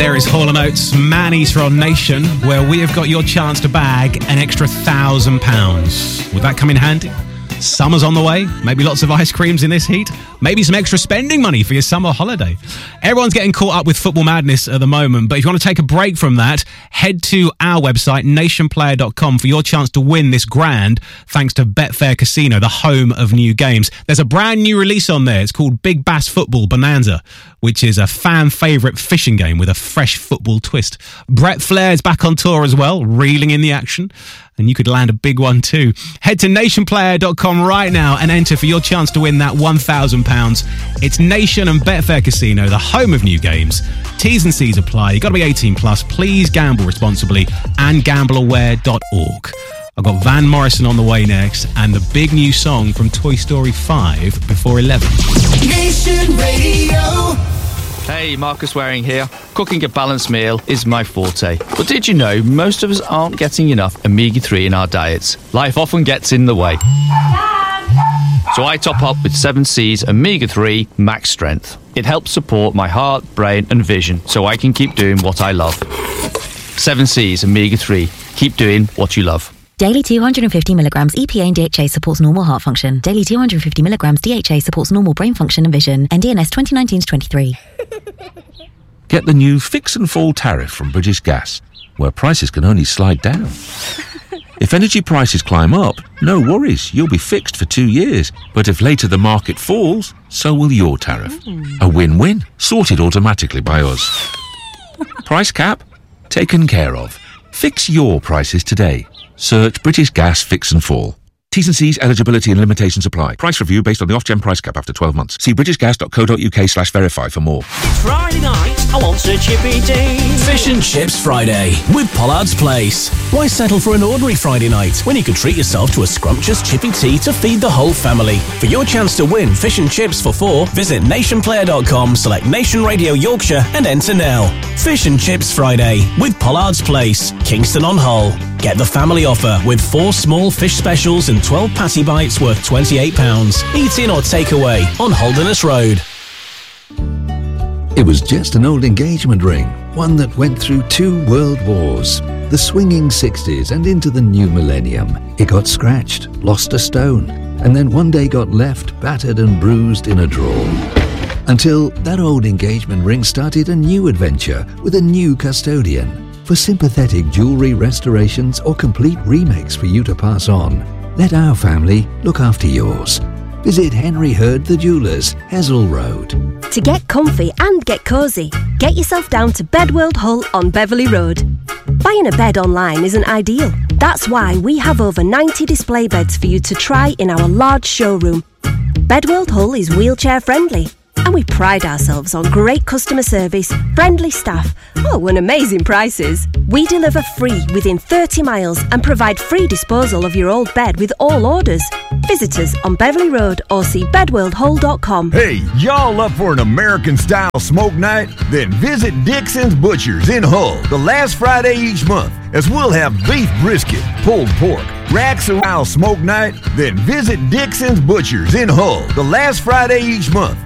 There is Hall & Oates, Man Eater on Nation, where we have got your chance to bag an extra £1,000. Would that come in handy? Summer's on the way, maybe lots of ice creams in this heat, maybe some extra spending money for your summer holiday. Everyone's getting caught up with football madness at the moment, but if you want to take a break from that, head to our website, nationplayer.com, for your chance to win this grand, thanks to Betfair Casino, the home of new games. There's a brand new release on there. It's called Big Bass Football Bonanza, which is a fan favourite fishing game with a fresh football twist. Brett Flair's back on tour as well, reeling in the action, and you could land a big one too. Head to nationplayer.com right now and enter for your chance to win that £1,000. It's Nation and Betfair Casino, the home of new games. T's and C's apply. You've got to be 18 plus. Please gamble responsibly and gambleaware.org. I've got Van Morrison on the way next and the big new song from Toy Story 5 before 11. Nation Radio. Hey, Marcus Waring here. Cooking a balanced meal is my forte. But did you know most of us aren't getting enough omega-3 in our diets? Life often gets in the way. So I top up with 7C's Omega-3 Max Strength. It helps support my heart, brain and vision so I can keep doing what I love. 7C's Omega-3. Keep doing what you love. Daily 250 milligrams EPA and DHA supports normal heart function. Daily 250 milligrams DHA supports normal brain function and vision. NDNS 2019-23. Get the new Fix and Fall tariff from British Gas, where prices can only slide down. If energy prices climb up, no worries, you'll be fixed for 2 years. But if later the market falls, so will your tariff. A win-win, sorted automatically by us. Price cap? Taken care of. Fix your prices today. Search British Gas Fix and Fall. T's and C's, eligibility and limitations apply. Price review based on the Ofgem price cap after 12 months. See britishgas.co.uk/verify for more. It's Friday night, I want a chippy Dean. Fish and Chips Friday with Pollard's Place. Why settle for an ordinary Friday night when you could treat yourself to a scrumptious chippy tea to feed the whole family? For your chance to win fish and chips for 4, visit nationplayer.com, select Nation Radio Yorkshire and enter now. Fish and Chips Friday with Pollard's Place, Kingston on Hull. Get the family offer with 4 small fish specials and 12 patty bites worth £28. Eat in or take away on Holderness Road. It was just an old engagement ring, one that went through 2 world wars. The swinging 60s and into the new millennium. It got scratched, lost a stone, and then one day got left battered and bruised in a drawer. Until that old engagement ring started a new adventure with a new custodian. For sympathetic jewellery restorations or complete remakes for you to pass on, let our family look after yours. Visit Henry Hurd the Jewellers, Hessel Road. To get comfy and get cosy, get yourself down to Bedworld Hull on Beverley Road. Buying a bed online isn't ideal. That's why we have over 90 display beds for you to try in our large showroom. Bedworld Hull is wheelchair friendly, and we pride ourselves on great customer service, friendly staff, and amazing prices. We deliver free within 30 miles and provide free disposal of your old bed with all orders. Visit us on Beverley Road or see bedworldhull.com. Hey, y'all up for an American-style smoke night? Then visit Dixon's Butchers in Hull the last Friday each month, as we'll have beef brisket, pulled pork, rack-style smoke night. Then visit Dixon's Butchers in Hull the last Friday each month,